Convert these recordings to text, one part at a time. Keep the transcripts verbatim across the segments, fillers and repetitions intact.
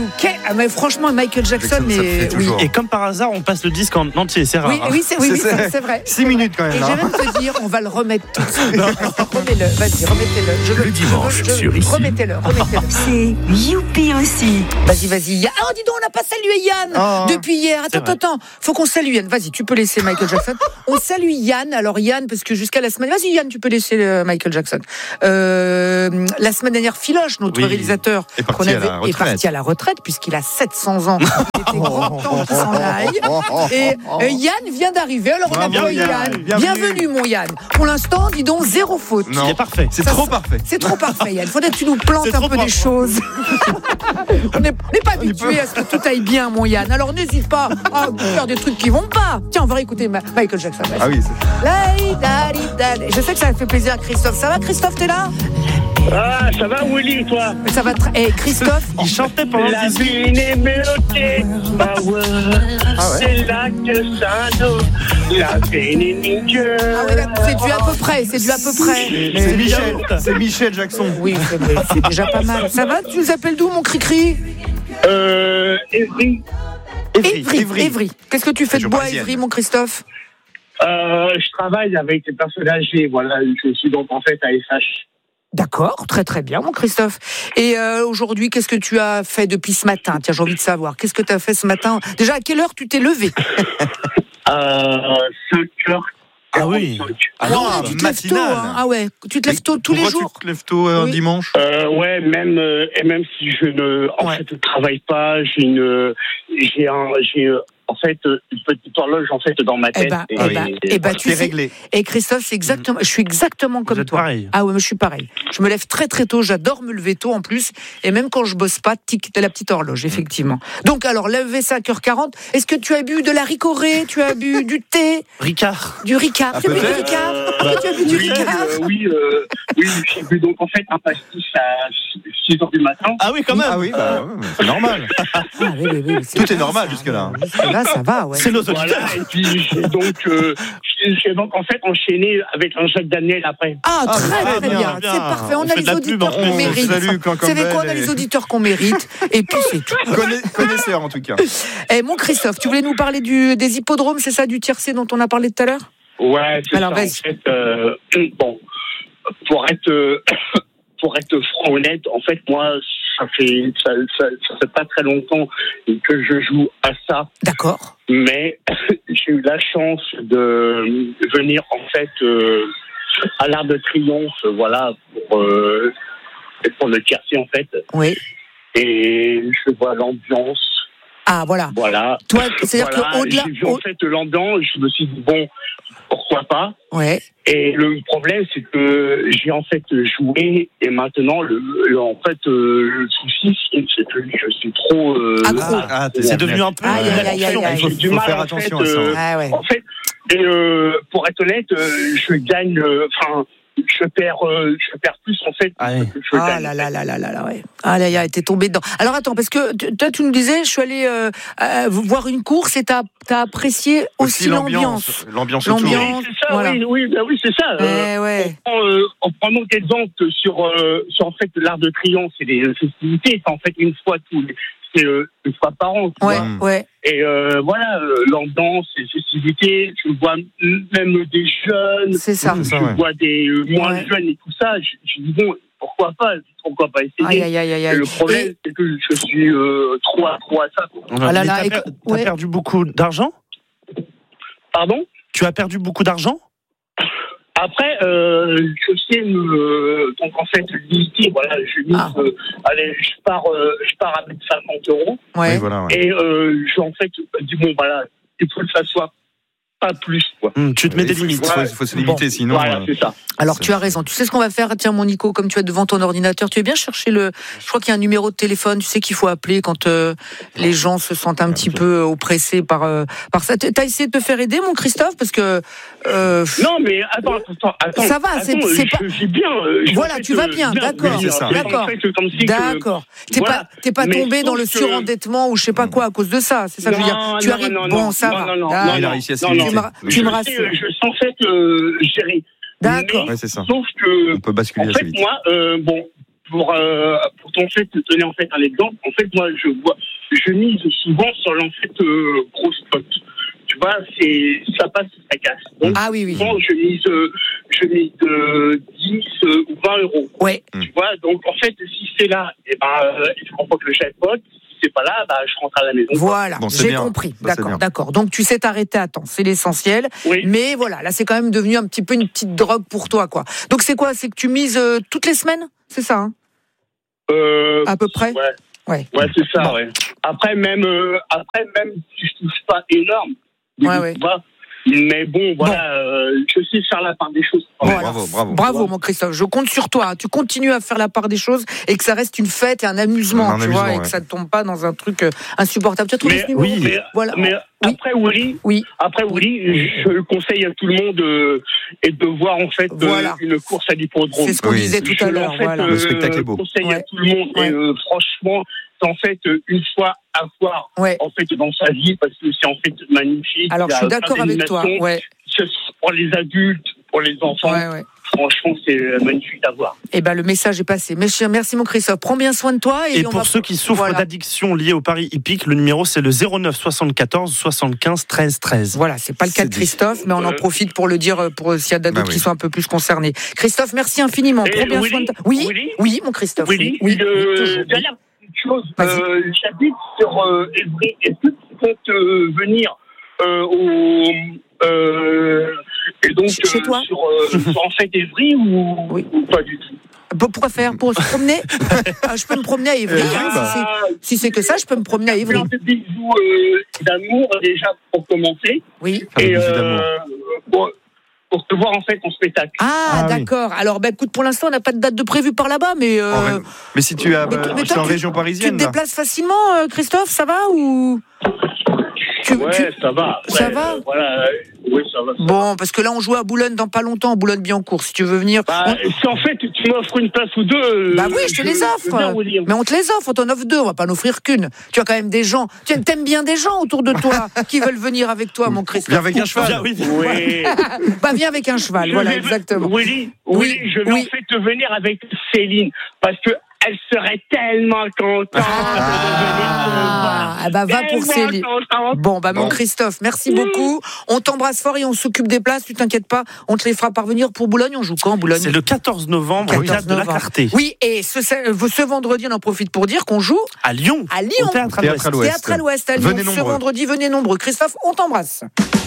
Okay. Ah, mais franchement, Michael Jackson, Jackson est... oui. Et comme par hasard, on passe le disque en entier, c'est rare. Oui, hein. oui, c'est, oui, C'est- oui, c'est, c'est- c'est vrai. six c'est minutes vrai. quand même, Et là. je vais même te dire, on va le remettre tout de suite. Remets-le, vas-y, remettez-le. Je Le dimanche je, je, sur Ici. Remettez-le, remettez-le. C'est Youpi aussi. Vas-y, vas-y. Yann. Oh, dis donc, on n'a pas salué Yann Oh. depuis hier. Attends, vrai. attends, faut qu'on salue Yann. Vas-y, tu peux laisser Michael Jackson. On salue Yann. Alors Yann, parce que jusqu'à la semaine... Vas-y Yann, tu peux laisser euh, Michael Jackson. Euh, la semaine dernière, Philoche, notre Oui. réalisateur, Est parti qu'on à la avait, est retraite. parti à la retraite, puisqu'il a sept cents ans. Il était grand temps qu'il s'en aille. Et euh, Yann vient d'arriver. Alors on a Bravo, vu Yann. Yann. Bienvenue. Bienvenue, mon Yann. Pour l'instant, dis donc, zéro faute. Non. Il est parfait. C'est Ça, trop c'est- parfait. C'est trop parfait, Yann. Faudrait que tu nous plantes C'est un trop peu des propre. choses. on n'est on n'est pas habitué à ce que tout aille bien, mon Yann. Alors n'hésite pas à faire des trucs qui vont pas. Tiens, on va réécouter Ma- Michael Jackson. Vas-y. Ah oui, c'est... Laï, dali, dali. Je sais que ça fait plaisir à Christophe. Ça va, Christophe, t'es là? Ah, ça va, Willy, toi? Ça va très. Eh, Christophe, Il chantait pendant La dix minutes. vie n'est mélodée, bah ouais, Ah ouais. c'est là que ça nous. La vie n'est ni Dieu. ah ouais, d'accord, c'est du à peu près, c'est du à peu près. C'est Michel, c'est Michel Jackson. Oui, c'est, mais c'est déjà pas mal. Ça va? Tu nous appelles d'où, mon cri-cri? Euh, Evry, Évry. Évry. Évry. Qu'est-ce que tu fais de Région bois, parisienne. Évry, mon Christophe? euh, je travaille avec des personnes âgées, voilà, je suis donc en fait à S H. D'accord, très très bien, mon Christophe. Et euh, aujourd'hui, qu'est-ce que tu as fait depuis ce matin? Tiens, j'ai envie de savoir. Qu'est-ce que tu as fait ce matin? Déjà, à quelle heure tu t'es levé? Euh, cinq heures Ah oui. quarante-cinq. Ah ouais, non, tu te lèves tôt, matinale. hein. Ah ouais, tu te lèves tôt tous les Pourquoi jours. tu te lèves tôt un Oui. dimanche? Euh, ouais, même euh, et même si je ne en Ouais. fait travaille pas, j'ai une j'ai un j'ai euh, en fait euh, une petite horloge en fait dans ma Eh tête. ben, et- eh ben, eh ben, tu C'est sais. réglé. Et Christophe, c'est exactement. Je suis exactement comme êtes toi. pareil. Ah ouais, moi je suis pareil. Je me lève très très tôt. J'adore me lever tôt en plus. Et même quand je bosse pas, tic, t'as la petite horloge, effectivement. Donc alors, lever cinq heures quarante. Est-ce que tu as bu de la ricorée? Tu as bu du thé? Ricard. Du Ricard? Ah, Tu as bu du peut-être. Ricard? Euh, Tu as bu du oui, Ricard? euh, oui, euh, oui, j'ai bu donc en fait un pastis à six heures du matin. Ah oui, quand même. Ah oui, bah, ouais, c'est normal. Ah oui, oui, oui, c'est Tout bien, est normal ça. jusque-là. Jusque-là, ça va, ouais. C'est nos Voilà, auditeurs. et puis j'ai donc, euh, j'ai j'ai donc en fait enchaîné avec un Jacques Daniel après. Ah, Ah, très, ah, très bien, bien. bien. C'est parfait. On, On a fait les de la pub, auditeurs on qu'on vous mérite. salue, quand Vous savez Campbell quoi? On a et- les auditeurs qu'on mérite. Et puis c'est tout. Connais- Connaisseur en tout cas. Eh, mon Christophe, tu voulais nous parler du, des hippodromes, c'est ça, du tiercé dont on a parlé tout à l'heure? Ouais, c'est Alors, ça. vas-y. En fait, euh, bon, pour être euh, pour être franc honnête, en fait, moi, ça fait ça, ça, ça fait pas très longtemps que je joue à ça, D'accord. mais j'ai eu la chance de venir en fait euh, à l'Arc de Triomphe, voilà, pour euh, pour le tiercé en fait, Oui. et je vois l'ambiance, Ah, voilà. voilà. Toi, c'est-à-dire Voilà, qu'au-delà. j'ai vu en fait l'ambiance, je me suis dit bon, pourquoi pas. Ouais. Et le problème, c'est que j'ai en fait joué et maintenant, le, le- en fait, euh, le souci, c'est que je suis trop. Euh, Accro. Ah, t'es- C'est devenu un peu. Aïe, aïe, aïe, aïe, aïe. Il faut, J'ai du faut mal, faire en attention fait, à ça. euh, Ah ouais. En fait, et euh, pour être honnête, euh, je gagne. euh, Enfin, je perds, euh, je perds plus en fait Ah oui. que je Ah gagne. là là là là là là, ouais. Ah là là, t'es tombé dedans. Alors attends, parce que t- toi, tu nous disais, je suis allé euh, euh, voir une course et t'as as apprécié aussi, l'ambiance. L'ambiance autour. L'ambiance. Oui, c'est ça, Voilà. oui, oui, bah oui, c'est ça. Euh, Eh ouais. on prend, euh, on prend donc exemple sur, euh, sur en fait l'Arc de Triomphe et les festivités, c'est en fait une fois tous les, c'est euh, une fois par an. tu Ouais, vois. Mm. ouais. Et euh, voilà, euh, l'ambiance, les festivités, je vois m- même des jeunes, C'est ça. C'est ça, je ouais. vois des euh, moins Ouais. jeunes et tout ça. Je, je dis bon, pourquoi pas, pourquoi pas essayer. Aïe, aïe, aïe, aïe, Et aïe. le problème, Et- c'est que je suis euh, trop accro à ça. quoi. Ah là Mais là, t'as et- per- t'as ouais. perdu beaucoup d'argent? Pardon? Tu as perdu beaucoup d'argent? Après, euh, je sais me, donc en fait limiter. Voilà, je mise, Ah. euh, allez, je pars, euh, je pars avec cinquante euros Ouais. Oui, voilà, ouais. et euh, je en fait dis bon voilà, il faut que ça soit pas plus quoi. Hum, Tu te mets des Il faut- limites. Il faut, il faut se limiter, sinon. Voilà, euh, c'est ça. Alors tu as raison. Tu sais ce qu'on va faire? Tiens, mon Nico, comme tu es devant ton ordinateur, tu es bien chercher le. Je crois qu'il y a un numéro de téléphone. Tu sais qu'il faut appeler quand euh, les gens se sentent un petit peu oppressés par euh, par ça. T'as essayé de te faire aider, mon Christophe, parce que. Euh, Non mais attends, attends, attends. Ça va, c'est- attends, c'est je, pas- je vais bien. euh, je- Voilà, en fait, tu vas euh, bien, d'accord, oui, c'est ça. en fait, d'accord. en fait, comme si que- D'accord. T'es voilà. pas t'es pas Mais tombé dans sauf le que- surendettement ou je sais pas quoi à cause de ça. C'est ça que je veux dire. Non, Tu non, arrives. non, bon, non, ça non, va. non, non, Ah, non, Il a non, réussi à se non, limiter. Tu me, ra- Oui. tu me Je rassures. sais, je suis en fait euh, gérer. D'accord. Mais, Ouais, c'est ça. Sauf que On peut basculer en assez fait, vite. moi, euh, bon, pour euh, pour ton fait te donner en fait un exemple. En fait, moi, je vois, je mise souvent sur l'en fait euh, gros spot. Tu vois, c'est ça passe, ça casse. Donc, Ah oui, oui. souvent, je mise, euh, je mise de dix euh, ou vingt euros. Ouais. Tu vois, donc en fait, si c'est là, et ben, euh, je remporte le jackpot. Si c'est pas là, bah, je rentre à la maison. Voilà, Bon, c'est j'ai bien. compris. Ça, c'est D'accord, bien. d'accord. Donc tu sais t'arrêter à temps, c'est l'essentiel. Oui. Mais voilà, là c'est quand même devenu un petit peu une petite drogue pour toi, quoi. Donc c'est quoi? C'est que tu mises euh, toutes les semaines? C'est ça, hein? Euh, À peu près? Ouais. Ouais. Ouais, c'est ça, Bon. ouais. Après, même, euh, après, même si je touche pas énorme, Ouais, ouais. tu vois, mais bon, voilà, euh, je sais faire la part des choses. Voilà. Bravo, bravo. Bravo, mon Christophe. Je compte sur toi. Tu continues à faire la part des choses et que ça reste une fête et un amusement, Un tu amusement, vois, et ouais. que ça ne tombe pas dans un truc euh, insupportable. Tu as trouvé Mais, ce numéro? oui. mais, Voilà. mais Oui. après, Willy, Oui. après, Willy, je conseille à tout le monde euh, et de voir, en fait, euh, Voilà. une course à l'hippodrome. C'est ce qu'on Oui. disait tout Je, à l'heure. en fait, Voilà. Le spectacle est beau. conseille Ouais. à tout le monde. Ouais. Et euh, franchement, c'est en fait euh, une fois à voir Ouais. en fait dans sa vie parce que c'est en fait magnifique. Alors Il y je a suis plein d'accord avec toi. d'animations. Ouais. Ce soit pour les adultes, pour les enfants. Ouais, ouais. Franchement, c'est euh, magnifique à voir. Eh ben le message est passé. Merci, merci mon Christophe. Prends bien soin de toi et, Et on pour va... ceux qui souffrent Voilà. d'addiction liée au pari hippique, le numéro c'est le zéro neuf soixante-quatorze soixante-quinze treize treize. Voilà, c'est pas le cas C'est de dit. Christophe, mais on en Euh. profite pour le dire pour s'il y a d'autres Bah oui. qui sont un peu plus concernés. Christophe, merci infiniment. Et Prends bien Willy, soin de toi. Oui, Willy, oui, mon Christophe. Willy, oui, une oui, toujours, oui. dernière petite chose. Vas-y. Euh, J'habite sur euh, Évry. Est-ce que tu comptes euh, venir euh, au euh, et donc Chez euh, toi sur, euh, sur en fait Évry ou, Oui. ou pas du tout? Pour- Pourquoi faire? Pour se promener? Ah, je peux me promener à Évry. Eh hein, oui, bah. si c'est- si c'est que ça, je peux me promener à Évry. Plein de bisous euh, d'amour déjà pour commencer Oui. Faire des et bisous euh, d'amour. pour, pour te voir en fait en spectacle. Ah, Ah, oui. d'accord. Alors, bah, écoute, pour l'instant, on n'a pas de date de prévu par là-bas, mais euh, En vrai- Mais si tu as, mais toi- mais c'est toi, en tu- région tu te parisienne, là. déplaces facilement, euh, Christophe? Ça va ou tu, Ouais, tu- ça va. ça Après, va euh, Voilà. euh, Oui, ça va. ça va. Bon, parce que là, on joue à Boulogne dans pas longtemps, Boulogne-Billancourt. Si tu veux venir, Bah, on- si en fait tu m'offres une place ou deux. euh, Bah oui, je te les je veux offre. bien, William. Mais on te les offre, on t'en offre deux, on va pas en offrir qu'une. Tu as quand même des gens, tu aimes bien des gens autour de toi qui veulent venir avec toi, mon Christophe. Viens avec un cheval. Bien, oui. Oui. Bah viens avec un cheval, Je voilà, vais- exactement. Willy, Oui, Willy, je vais oui. en fait te venir avec Céline parce que elle serait tellement contente de venir te voir. Ah, bah va pour Tellement Céline. contente. Bon, bah mon Bon. Christophe, merci beaucoup. On t'embrasse fort et on s'occupe des places, tu t'inquiètes pas. On te les fera parvenir pour Boulogne. On joue quand, Boulogne? C'est le quatorze novembre, au théâtre de la Clarté, Oui, et ce, ce vendredi, on en profite pour dire qu'on joue à Lyon. à Lyon. Au théâtre à Théâtre l'Ouest. à l'Ouest. Théâtre à l'Ouest à Lyon. Venez Ce nombreux. vendredi, venez nombreux. Christophe, on t'embrasse.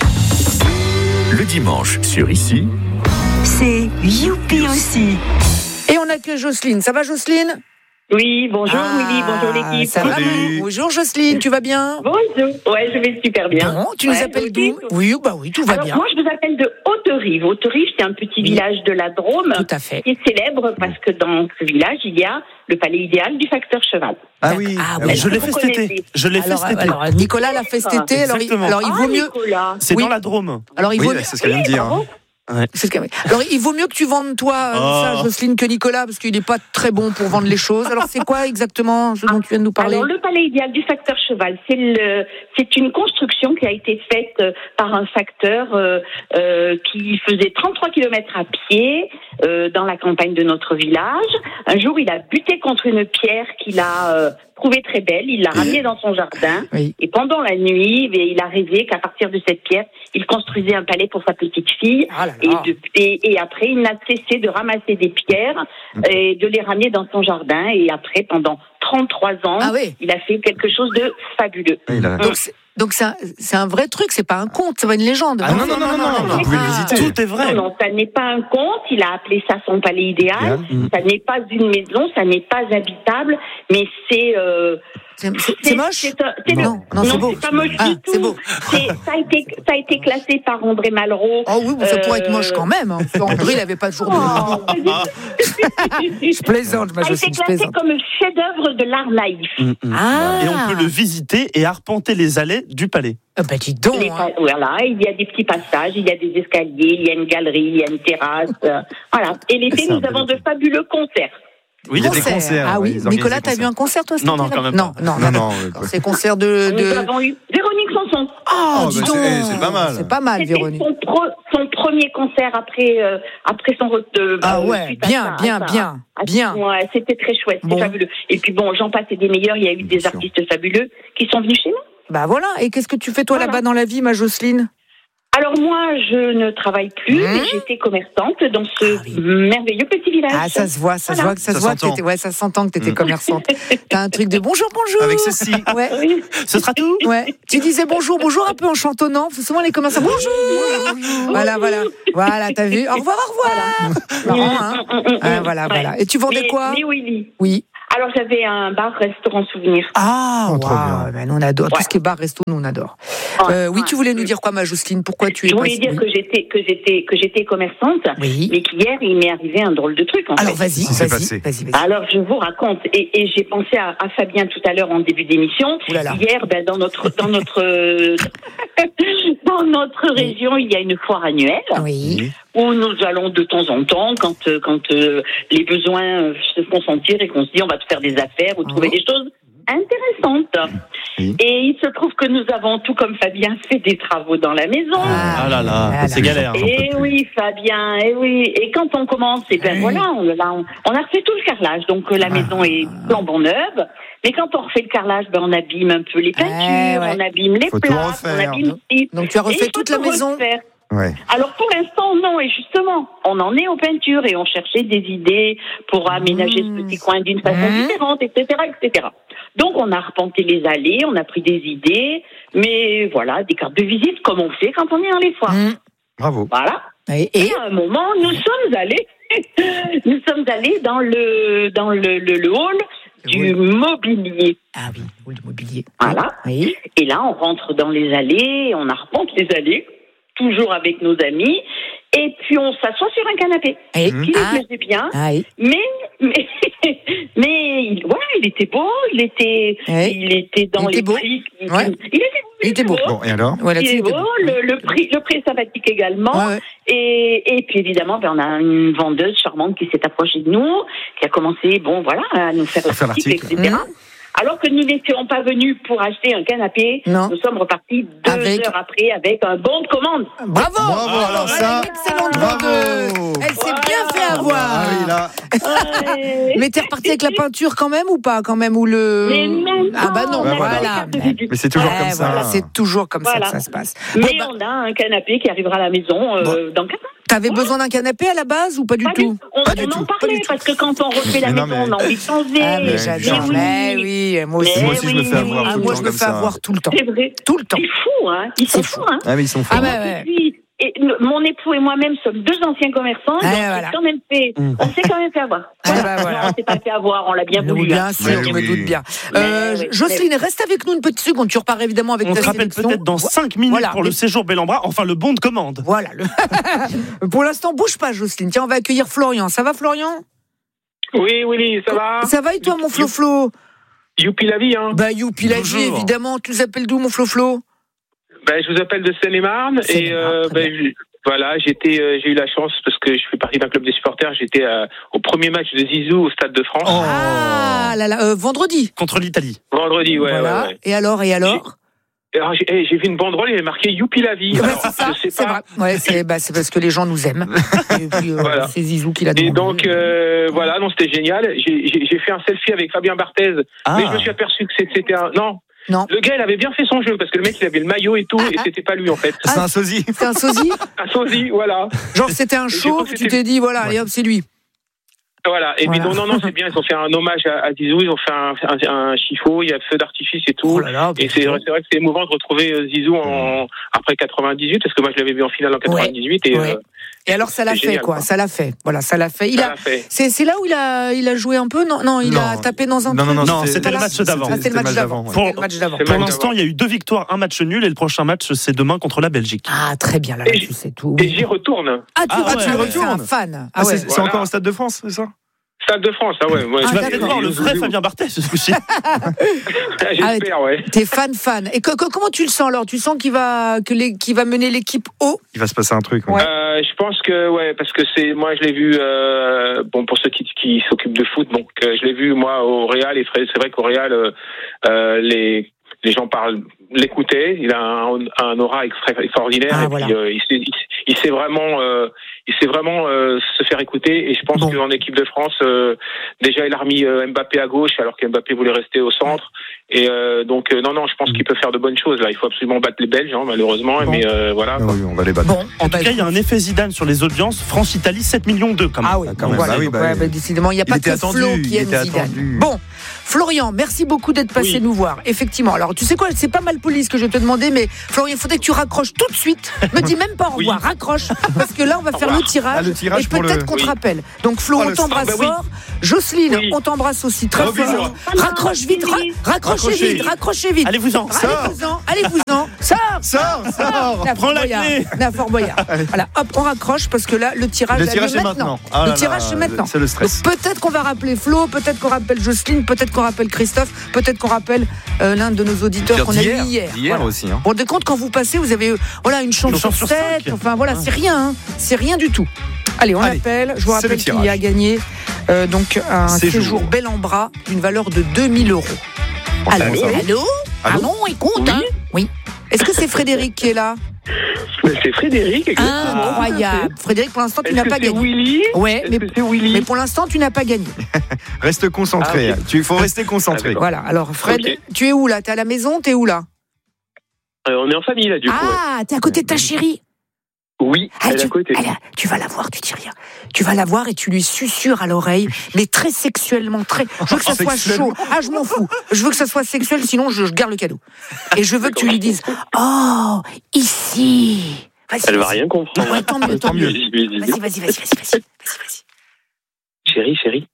Le dimanche sur Ici, C'est Youpi aussi. Et on accueille Jocelyne. Ça va, Jocelyne? Oui, bonjour Ah, Willy, bonjour l'équipe. Ça va, Salut. bonjour Jocelyne, tu vas bien? Bonjour, ouais, je vais super bien. Bon, tu nous Ouais, appelles ok. d'où? Oui, bah oui, tout va Alors, bien. moi, je vous appelle de Haute-Rive. Haute-Rive, c'est un petit Oui. village de la Drôme Tout à fait. qui est célèbre parce que dans ce village, il y a le palais idéal du facteur cheval. Ah oui. Ah Ah oui. oui. Je l'ai Vous fait cet connaissez. été. Je l'ai fait Alors, cet été. alors, Nicolas l'a fait cet été. Alors, il, Exactement. alors, il vaut Ah, mieux. Nicolas. C'est oui. dans la Drôme. Alors, il Oui, vaut bah, c'est ce qu'elle vient de dire. hein. C'est ce que- Alors, il vaut mieux que tu vendes toi euh, Oh. ça, Jocelyne, que Nicolas, parce qu'il n'est pas très bon pour vendre les choses. Alors, c'est quoi exactement ce dont tu viens de nous parler? Alors, le palais idéal du facteur cheval, c'est le, c'est une construction qui a été faite euh, par un facteur euh, euh, qui faisait trente-trois kilomètres à pied euh, dans la campagne de notre village. Un jour, il a buté contre une pierre qu'il a euh, trouvée très belle. Il l'a ramenée dans son jardin. Oui. Et pendant la nuit, eh, il a rêvé qu'à partir de cette pierre, il construisait un palais pour sa petite fille. Ah là Et, là. de- et, et après, il n'a cessé de ramasser des pierres et de les ramener dans son jardin. Et après, pendant trente-trois ans, Ah oui. il a fait quelque chose de fabuleux. Il a- Donc, c'est, donc c'est, un, c'est un vrai truc, c'est pas un conte, c'est pas une légende. Ah non, non, non, non, non, non, vous pouvez le Ah. visiter. Tout est vrai. Non, non, ça n'est pas un conte. Il a appelé ça son palais idéal. Idéal. Ça n'est pas une maison, ça n'est pas habitable, mais c'est. Euh, C'est, c'est- c'est moche? c'est un- c'est Non, le- non, c'est beau. pas moche Ah, du tout. c'est beau. C'est- ça, a été, ça a été classé par André Malraux. Oh oui, bon, ça pourrait être Euh, moche quand même. Hein. Parce qu'André, il avait pas toujours de. Oh, Je plaisante, ma ça a été Jocelyne, je classé plaisante. comme chef-d'œuvre de l'art naïf. Mm, mm. Ah. Et on peut le visiter et arpenter les allées du palais. Ah bah dis donc. Les- hein. Voilà, il y a des petits passages, il y a des escaliers, il y a une galerie, il y a une terrasse. euh, voilà. Et l'été, C'est un nous bel avons été. de fabuleux concerts. Oui, il y a des concerts. Ah ouais, oui, ils organisent Nicolas, des t'as vu un concert toi cet Non, non, été, quand là même Non, non, Non, non. non. non. C'est concert de. Nous de... avons eu Véronique Sanson. Oh, Oh, dis bah, donc. c'est- c'est pas mal. C'est pas mal, C'était Véronique. son, pro- son premier concert après, euh, après son retour. Ah ouais, bien, bien, bien, bien. Ouais, c'était très chouette, c'est Bon. fabuleux. Et puis bon, j'en passe et des meilleurs, il y a eu Bien des sûr. artistes fabuleux qui sont venus chez nous. Bah voilà. Et qu'est-ce que tu fais toi Voilà. là-bas dans la vie, ma Jocelyne? Alors moi, je ne travaille plus, Mmh. mais j'étais commerçante dans ce Ah oui. merveilleux petit village. Ah, ça se voit, ça se Voilà. voit, que ça, Ça se voit que s'entend. t'étais, ouais, ça s'entend que t'étais Mm. commerçante. T'as un truc de bonjour, bonjour. Avec ceci. Ouais, Oui. Ce sera tout. ouais. Tu disais bonjour, bonjour un peu en chantonnant. Parce que souvent les commerçants, bonjour. Voilà, voilà, voilà. T'as vu? Au revoir, au revoir. Marrant, hein. Mm, mm, mm, Ah, mm. voilà, Ouais. voilà. Et tu vendais Mais- quoi? Mais Willy. Oui. Alors j'avais un bar-restaurant souvenir. Ah, Oh, trop waouh. bien. Ben, nous, on adore. Tout Ouais. ce qui est bar, resto, nous, on adore. Ouais, Euh, oui, ouais. tu voulais nous dire quoi, ma Jocelyne? Pourquoi tu es Je voulais passée- dire oui. que j'étais que j'étais que j'étais commerçante, Oui. mais qu'hier il m'est arrivé un drôle de truc. En Alors, fait. vas-y, Qu'est-ce qui s'est vas-y, passé vas-y, vas-y. Alors je vous raconte et, et j'ai pensé à, à Fabien tout à l'heure en début d'émission. Ouh là là. Hier, ben, dans notre dans notre euh, dans notre région, il y a une foire annuelle Oui. où nous allons de temps en temps, quand euh, quand euh, les besoins euh, se font sentir et qu'on se dit on va faire des affaires ou trouver Oh. des choses intéressantes. Oui. Et il se trouve que nous avons, tout comme Fabien, fait des travaux dans la maison. Ah là là, Ah c'est là. galère. hein. Et oui, Fabien, et oui. Et quand on commence, et ben Oui. voilà, on, là, on, on a refait tout le carrelage. Donc euh, la maison est flambant neuve. Mais quand on refait le carrelage, ben on abîme un peu les peintures, Eh ouais. on abîme les Faut tout plaques, on refaire. abîme ci. Donc, tu as Et refait il faut toute la tout maison? refaire. Ouais. Alors pour l'instant, non. Et justement, on en est aux peintures et on cherchait des idées pour aménager Mmh. ce petit coin d'une façon Mmh. différente, et cetera, et cetera. Donc on a arpenté les allées, on a pris des idées, mais voilà, des cartes de visite comme on fait quand on est dans les foires. Mmh. Bravo. Voilà. Et, Et et à un moment, nous sommes allés, nous sommes allés dans le dans le, le, le hall du mobilier. Ah oui, ou le mobilier. Voilà. Oui. Et là, on rentre dans les allées, on arpente les allées, toujours avec nos amis, et puis on s'assoit sur un canapé. Et, Mmh. Qui ah, nous plaisait bien, ah, oui. mais mais mais il, voilà, il était beau, il était Ouais. il était dans Il était les beau. prix. Il, Ouais. il était Il était beau. Bon, et alors? Voilà, Il tu est étais beau, beau. le, le prix le prix est sympathique également. Ouais, ouais. Et, et puis évidemment, ben, on a une vendeuse charmante qui s'est approchée de nous, qui a commencé, bon voilà, à nous faire À faire l'article, l'article. et cetera. Mmh. Alors que nous n'étions pas venus pour acheter un canapé, Non. nous sommes repartis deux Avec- heures après avec un bon de commande. Bravo. Bravo, alors ça, Une excellente bravo. vendeuse. Elle s'est bien Voilà. fait avoir. Ah oui, là. Ouais. Mais t'es reparti avec la peinture quand même ou pas quand même ou le Mais même Ah bah non, pas, on Bah a voilà. la carte de Mais- visite. Mais c'est toujours Ouais, comme ça. voilà, c'est toujours comme ça Voilà. que ça se passe. Mais Bon, bah, on a un canapé qui arrivera à la maison euh, dans quatre ans. t'avais besoin d'un canapé à la base ou pas du Pas tout du- On, Pas on du en tout, pas parlait du tout. parce que quand on refait la Mais non, maison, mais- on a envie de changer. Ah mais Mais j'adore. oui. Mais oui, moi aussi. Mais Moi aussi, je me oui, fais avoir oui, Ah, tout le moi temps je me comme fais ça. avoir tout le temps. C'est vrai. Tout le temps. C'est fou, hein. Ils sont C'est fous, fou. hein. Ah, mais ils sont fous. Ah bah ouais. Et puis, et le- mon époux et moi-même sommes deux anciens commerçants, Ah, donc voilà. on s'est quand même fait, Mmh. on s'est quand même fait avoir. Ah, bah, voilà. Non, on s'est pas fait avoir, on l'a bien Nous, voulu. bien hein. sûr, Mais je me oui. doute bien. Mais Euh, oui, Jocelyne, reste avec nous une petite seconde. Tu repars évidemment avec On ta se rappelle sélection. peut-être dans Vo- cinq minutes Voilà. pour le séjour Bellambra, enfin le bon de commande. Voilà. le- Pour l'instant, bouge pas, Jocelyne. Tiens, on va accueillir Florian. Ça va, Florian? Oui, Willy, ça va? Ça va et toi, mon Flo-Flo? Youpi la vie, hein? Bah, youpi la vie, Bonjour. évidemment. Tu nous appelles d'où, mon Flo-Flo? Ben, je vous appelle de Seine-et-Marne et Seine-et-Marne, euh, très ben, je- voilà, j'étais, euh, j'ai eu la chance parce que je fais partie d'un club des supporters. J'étais euh, au premier match de Zizou au Stade de France Oh. Ah là là, euh, vendredi. Contre l'Italie. vendredi. Ouais, Voilà. ouais, ouais. Et alors, et alors? Alors, j'ai, eh, j'ai vu une banderole, il y avait marqué Youpi la vie. Bah, Alors, c'est ça, je sais c'est pas. vrai. Ouais, c'est bah, c'est parce que les gens nous aiment. Et puis, euh, Voilà. c'est Zizou qui l'a demandé. Et donc euh, voilà, non, c'était génial. J'ai, j'ai, j'ai fait un selfie avec Fabien Barthez, Ah. mais je me suis aperçu que c'était un non. Non. Le gars, il avait bien fait son jeu parce que le mec, il avait le maillot et tout, et c'était pas lui en fait. C'est un sosie. C'est un sosie? Un sosie, voilà. Genre, c'était un j'ai show, cru que tu c'était- t'es dit, voilà, allez hop, c'est lui. Voilà. Et Voilà. puis non, non, non, c'est bien. Ils ont fait un hommage à, à Zizou. Ils ont fait un, un, un chiffon. Il y a feu d'artifice et tout. Oh là là, et c'est, c'est vrai que c'est émouvant de retrouver euh, Zizou en, après quatre-vingt-dix-huit, parce que moi je l'avais vu en finale en quatre-vingt-dix-huit. Et, Ouais. euh, Et alors, ça l'a c'est fait, génial, quoi. quoi. Ça l'a fait. Voilà, ça l'a fait. Il ça a. l'a fait. C'est c'est là où il a, il a joué un peu? Non, non, il Non. a tapé dans un Non, truc. non, Non, c'était- c'était le Voilà. match d'avant. Ah, c'était le match d'avant. ouais. C'était le match d'avant. C'est Pour match l'instant, il y a eu deux victoires, un match nul, et le prochain match, c'est demain contre la Belgique. Ah, très bien, là, Et tu sais tout. Et j'y retourne. Ah, tu Ah, vas, ouais, tu ouais. retournes, fan. Ah, Ah ouais. c'est c'est Voilà. encore au Stade de France, c'est ça? Stade de France, ah ouais. Moi, Ah, Tu vas d'accord. peut-être voir le vrai Fabien Barthez ce coup-ci. J'espère, ouais. T'es fan, fan. Et que- que- comment tu le sens alors? Tu sens qu'il va, que les, qu'il va mener l'équipe haut? Il va se passer un truc. ouais. Ouais. Euh, je pense que ouais, parce que c'est moi je l'ai vu euh, bon pour ceux qui, qui s'occupent de foot, donc euh, je l'ai vu moi au Real et c'est vrai qu'au Real euh, euh, les les gens parlent l'écouter, il a un, un aura extra- extraordinaire Ah, et voilà. puis euh, il, sait, il, il sait vraiment euh, il sait vraiment euh, se faire écouter et je pense Bon. qu'en équipe de France euh, déjà il a remis euh, Mbappé à gauche alors que Mbappé voulait rester au centre et euh, donc euh, non non je pense qu'il peut faire de bonnes choses là, il faut absolument battre les Belges hein, malheureusement Bon. mais euh, voilà. Ah oui, on va les battre. Bon, En bah, tout cas, il y a un effet Zidane sur les audiences. France-Italie, sept millions deux quand même. Ah oui, quand même. voilà. Bah oui, bah Ouais, oui. bah, décidément, il n'y a Il pas était que attendu, Flo il qui aime était Zidane. attendu. Bon, Florian, merci beaucoup d'être passé Oui. nous voir. Effectivement, alors tu sais quoi, c'est pas mal poli ce que je vais te demander, mais Florian, il faudrait que tu raccroches tout de suite. Me dis même pas au revoir, raccroche, parce que là, on va faire le tirage. Ah, le tirage et pour peut-être le- qu'on te Oui. rappelle. Donc Flo, Oh, on le t'embrasse stress, bah oui. fort. Jocelyne, Oui. on t'embrasse aussi très Oh, bisous. fort. Raccroche vite, ra- raccrochez Raccrochez. vite, raccrochez vite. Allez-vous-en. Allez-vous-en, allez-vous-en. Sors, Sors, sors. la Prends la Fort clé. Boyard, la Fort Boyard. Voilà, hop, on raccroche parce que là, le tirage, Le a tirage lieu est maintenant. Ah le là tirage, là, c'est maintenant. c'est le stress. Donc, peut-être qu'on va rappeler Flo, peut-être qu'on rappelle Jocelyne, peut-être qu'on rappelle Christophe, peut-être qu'on rappelle euh, l'un de nos auditeurs qu'on a eu D'hier, hier. d'hier Voilà. aussi. Hein. Vous vous rendez compte, quand vous passez, vous avez euh, voilà, une chance Une sur chance sur sept. cinq. Enfin voilà, c'est rien. Hein. C'est rien du tout. Allez, on Allez, appelle. Je vous c'est le rappelle qu'il y a tirage. gagné euh, donc un séjour. Séjour. bel en bras d'une valeur de deux mille euros. Allô, Allô allô, Allô allô, écoute. Hein oui. Est-ce que c'est Frédéric qui est là? C'est Frédéric exactement. Incroyable. Frédéric, pour l'instant, tu Est-ce n'as que pas c'est gagné. Willy Ouais, Est-ce mais, que c'est Willy mais pour l'instant, tu n'as pas gagné. Reste concentré. Ah, ok. Tu- Il faut rester concentré. Ah, d'accord. Voilà. Alors, Fred, Ok. tu es où là? T'es à la maison? T'es où là? Euh, on est en famille là du coup. ouais. Ah, t'es à côté de ta chérie. Oui, Ah, elle est tu, à côté. elle a- tu vas la voir, tu dis rien. Tu vas la voir et tu lui susurres à l'oreille, mais très sexuellement, très. Je veux que ça soit Sexuellement. chaud. Ah, je m'en fous. Je veux que ça soit sexuel, sinon je, je garde le cadeau. Et je veux que tu lui dises, oh, ici. Vas-y, Elle va vas-y. rien comprendre. Ouais, tant mieux, tant Tant mieux. mieux. Vas-y, vas-y, Vas-y, vas-y. vas-y, vas-y, vas-y, vas-y, vas-y, vas-y. Chérie, chérie.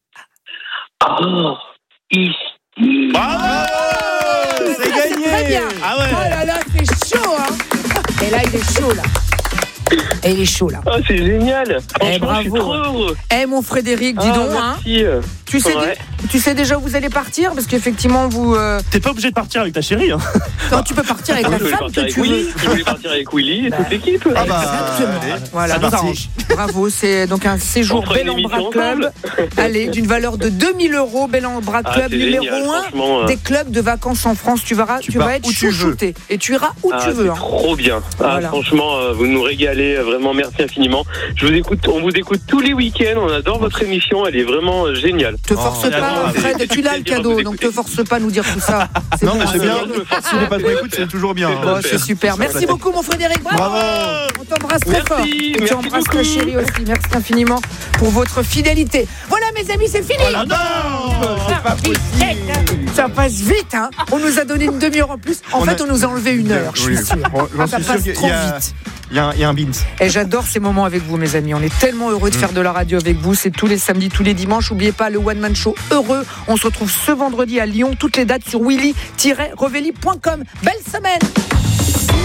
Oh, ici. Bravo. C'est Ah, gagné. très bien. Ah ouais. Oh là là, c'est chaud, hein. Et là, il est chaud, là. Et il est chaud, là. Oh, c'est génial. Franchement, je suis bravo. trop heureux. Eh, mon Frédéric, dis Ah, donc, hein. merci. Tu sais, Ouais. tu sais déjà où vous allez partir? Parce qu'effectivement, vous. euh, T'es pas obligé de partir avec ta chérie. Hein. non, tu peux partir avec Je la voulais femme partir que avec tu veux. Willy. Je voulais partir avec Willy et toute l'équipe. Ah bah, Exactement. allez. Voilà, Ça nous parti. arrange. bravo. C'est donc un séjour On fera Bel une en Bras émission Club. Allez, d'une valeur de deux mille euros. Bel en Bras Ah, Club c'est numéro génial, un franchement, euh. des clubs de vacances en France. Tu verras, tu, Tu vas pars être où tu veux. chouchouté. Et tu iras où Ah, tu veux. c'est hein. trop bien. Ah, Voilà. franchement, euh, vous nous régalez. euh, Vraiment, merci infiniment. Je vous écoute, on vous écoute tous les week-ends. On adore votre émission. Elle est vraiment euh, géniale. Te force Oh, pas, vraiment, Fred. c'est- Tu l'as c'est le bien de cadeau, vous donc écouter. te force pas à nous dire tout ça. C'est Non, bon, mais c'est hein. bien. je me force Si le patron écoute, c'est toujours bien. Bon, hein. c'est super. Merci beaucoup, mon Frédéric. Bravo. Bravo. On t'embrasse très Merci, fort. Et tu merci embrasses ta beaucoup. chérie aussi. Merci infiniment pour votre fidélité. Voilà, mes amis, c'est fini. Oh non. Ça passe vite, hein. Ça passe vite, hein. On nous a donné une demi-heure en plus. En On fait, a- on nous a enlevé une heure, je suis Oui. sûre. Bon, j'en Ça suis sûr passe qu'il y trop a- vite. Il y a un- il y a un bint. Et j'adore ces moments avec vous, mes amis. On est tellement heureux de faire de la radio avec vous. C'est tous les samedis, tous les dimanches. N'oubliez pas le One Man Show heureux. On se retrouve ce vendredi à Lyon. Toutes les dates sur willy tiret revelli point com. Belle semaine.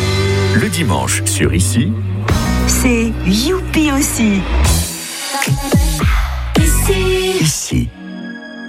Le dimanche sur Ici, C'est Youpi aussi.